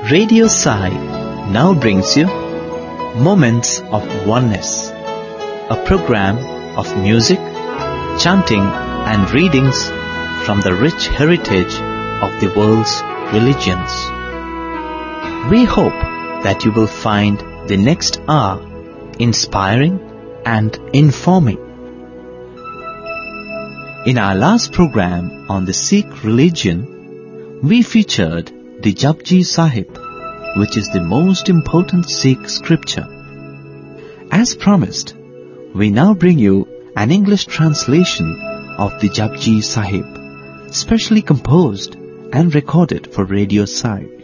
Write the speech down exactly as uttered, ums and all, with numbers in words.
Radio Sai now brings you Moments of Oneness, a program of music, chanting and readings from the rich heritage of the world's religions. We hope that you will find the next hour inspiring and informing. In our last program on the Sikh religion, we featured the Japji Sahib, which is the most important Sikh scripture. As promised, we now bring you an English translation of the Japji Sahib, specially composed and recorded for Radio Sai.